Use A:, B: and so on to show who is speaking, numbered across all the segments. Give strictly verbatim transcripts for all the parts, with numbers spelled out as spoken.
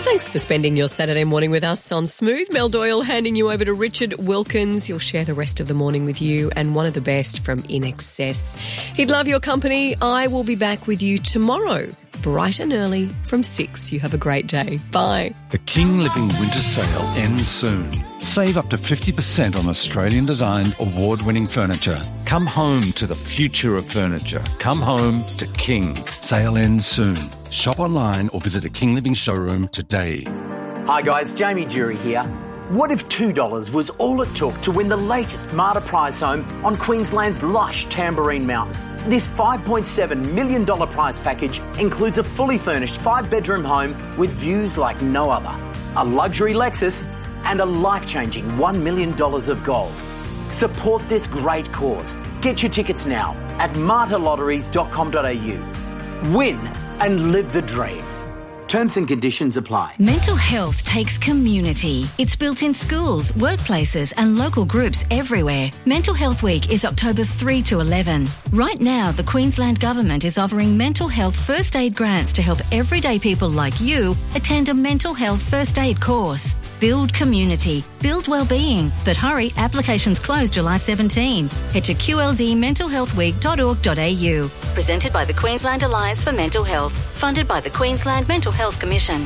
A: Thanks for spending your Saturday morning with us on Smooth. Mel Doyle handing you over to Richard Wilkins. He'll share the rest of the morning with you, and one of the best from I N X S. He'd love your company. I will be back with you tomorrow, bright and early from six. You have a great day. Bye.
B: The King Living Winter Sale ends soon. Save up to fifty percent on Australian-designed, award-winning furniture. Come home to the future of furniture. Come home to King. Sale ends soon. Shop online or visit a King Living showroom today.
C: Hi guys, Jamie Jury here. What if two dollars was all it took to win the latest Marta prize home on Queensland's lush Tamborine Mountain? This five point seven million dollars prize package includes a fully furnished five-bedroom home with views like no other, a luxury Lexus and a life-changing one million dollars of gold. Support this great cause. Get your tickets now at marta lotteries dot com dot a u. Win and live the dream. Terms and conditions apply.
D: Mental health takes community. It's built in schools, workplaces and local groups everywhere. Mental Health Week is October third to eleven. Right now, the Queensland Government is offering mental health first aid grants to help everyday people like you attend a mental health first aid course. Build community. Build wellbeing. But hurry, applications close July seventeenth. Head to q l d mental health week dot org dot a u. Presented by the Queensland Alliance for Mental Health. Funded by the Queensland Mental Health Commission.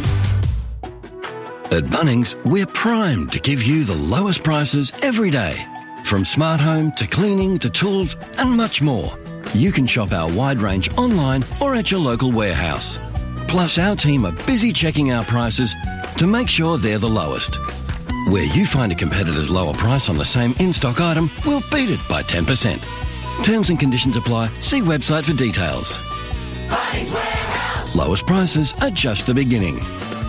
E: At Bunnings, we're primed to give you the lowest prices every day. From smart home to cleaning to tools and much more. You can shop our wide range online or at your local warehouse. Plus, our team are busy checking our prices to make sure they're the lowest. Where you find a competitor's lower price on the same in-stock item, we'll beat it by ten percent. Terms and conditions apply. See website for details.
F: Bunnings Warehouse.
E: Lowest prices are just the beginning.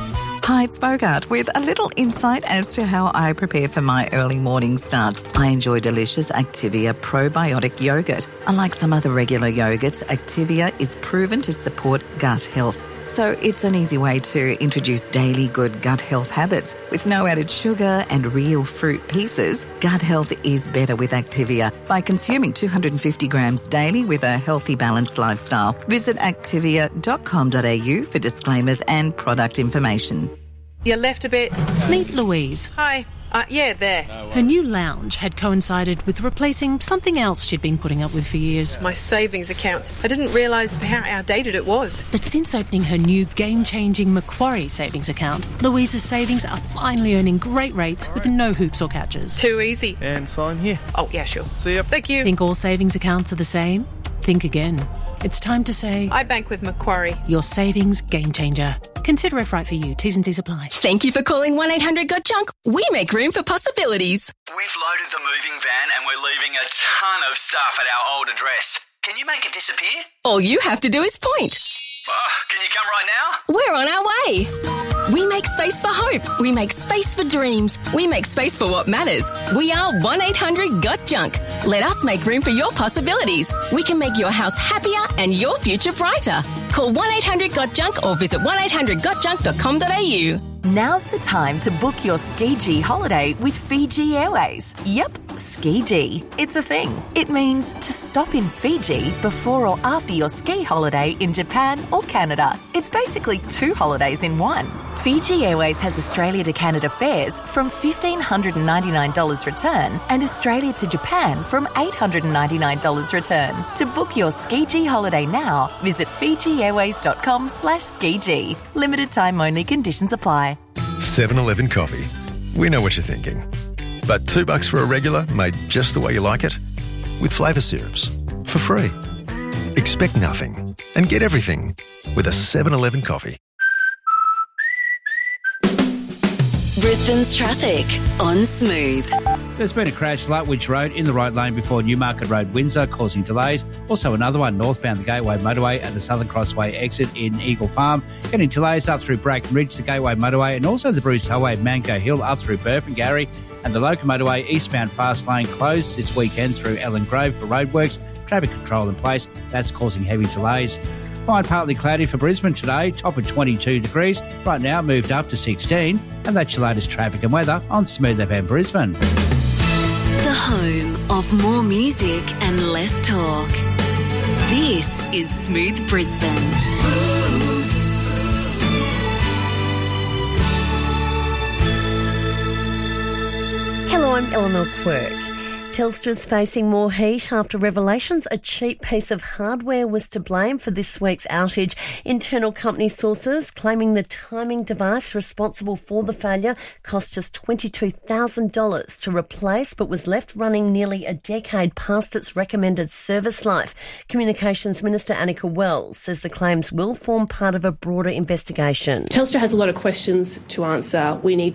G: Hi, it's Bogart with a little insight as to how I prepare for my early morning starts. I enjoy delicious Activia probiotic yogurt. Unlike some other regular yogurts, Activia is proven to support gut health. So it's an easy way to introduce daily good gut health habits. With no added sugar and real fruit pieces, gut health is better with Activia. By consuming two hundred fifty grams daily with a healthy, balanced lifestyle. Visit activia dot com dot a u for disclaimers and product information.
H: You left a bit.
I: Meet Louise.
H: Hi. Uh, yeah, there.
I: Her new lounge had coincided with replacing something else she'd been putting up with for years.
H: My savings account. I didn't realise how outdated it was.
I: But since opening her new game-changing Macquarie savings account, Louise's savings are finally earning great rates with no hoops or catches.
H: Too easy.
J: And sign here.
H: Oh, yeah, sure.
J: See ya.
H: Thank you.
I: Think all savings accounts are the same? Think again. It's time to say...
H: I bank with Macquarie.
I: Your savings game changer. Consider if right for you. T's and C's apply.
K: Thank you for calling one eight hundred got junk. We make room for possibilities.
L: We've loaded the moving van and we're leaving a ton of stuff at our old address. Can you make it disappear?
K: All you have to do is point.
L: Oh, can you come right now?
K: We're on our way. We make space for hope. We make space for dreams. We make space for what matters. We are one eight hundred got junk. Let us make room for your possibilities. We can make your house happier and your future brighter. Call one eight hundred got junk or visit one eight hundred got junk dot com dot a u.
M: Now's the time to book your Ski-G holiday with Fiji Airways. Yep, Ski-G. It's a thing. It means to stop in Fiji before or after your ski holiday in Japan or Canada. It's basically two holidays in one. Fiji Airways has Australia to Canada fares from fifteen ninety-nine dollars return and Australia to Japan from eight hundred ninety-nine dollars return. To book your Ski-G holiday now, visit fiji airways dot com slash ski-g. Limited time only, conditions apply.
N: seven eleven coffee. We know what you're thinking. But two bucks for a regular made just the way you like it? With flavour syrups. For free. Expect nothing and get everything with a seven eleven coffee.
K: Brisbane's traffic on Smooth.
O: There's been a crash Lutwich Road in the right lane before Newmarket Road, Windsor, causing delays. Also another one northbound the Gateway Motorway at the Southern Crossway exit in Eagle Farm. Getting delays up through Bracken Ridge, the Gateway Motorway, and also the Bruce Highway, Mango Hill, up through Burpengary. And the Local Motorway eastbound fast lane closed this weekend through Ellen Grove for roadworks. Traffic control in place. That's causing heavy delays. Fine, partly cloudy for Brisbane today, top of twenty-two degrees. Right now moved up to sixteen. And that's your latest traffic and weather on Smooth F M Brisbane.
K: The home of more music and less talk. This is Smooth Brisbane. Smooth.
J: I'm Eleanor Quirk. Telstra's facing more heat after revelations a cheap piece of hardware was to blame for this week's outage. Internal company sources claiming the timing device responsible for the failure cost just twenty-two thousand dollars to replace, but was left running nearly a decade past its recommended service life. Communications Minister Annika Wells says the claims will form part of a broader investigation.
P: Telstra has a lot of questions to answer. We need